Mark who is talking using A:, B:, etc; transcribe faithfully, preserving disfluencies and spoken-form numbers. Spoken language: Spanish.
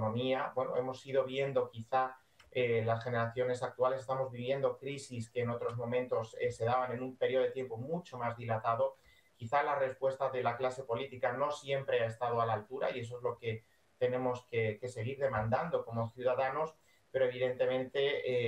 A: economía. Bueno, hemos ido viendo quizá eh, las generaciones actuales, estamos viviendo crisis que en otros momentos eh, se daban en un periodo de tiempo mucho más dilatado. Quizá la respuesta de la clase política no siempre ha estado a la altura y eso es lo que tenemos que, que seguir demandando como ciudadanos, pero evidentemente eh,